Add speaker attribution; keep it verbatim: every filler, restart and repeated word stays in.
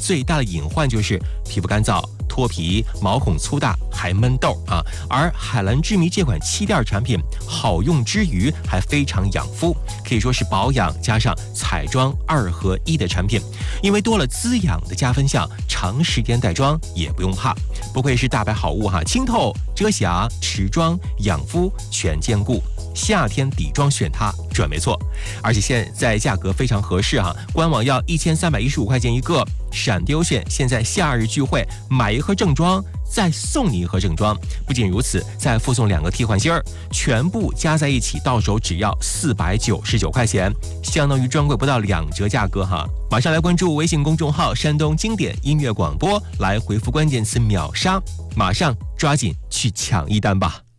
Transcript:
Speaker 1: 最大的隐患就是皮肤干燥、脱皮、毛孔粗大，还闷痘啊。而海蓝之谜这款气垫产品好用之余，还非常养肤，可以说是保养加上彩妆二合一的产品。因为多了滋养的加分项，长时间带妆也不用怕。不愧是大牌好物哈，清透、遮瑕、持妆、养肤全兼顾。夏天底妆选它准没错，而且现在价格非常合适哈，官网要一千三百一十五块钱一个。闪丢炫现在夏日聚会，买一盒正装再送你一盒正装，不仅如此，再附送两个替换芯儿，全部加在一起，到手只要四百九十九块钱，相当于专柜不到两折价格哈。马上来关注微信公众号山东经典音乐广播，来回复关键词秒杀，马上抓紧去抢一单吧。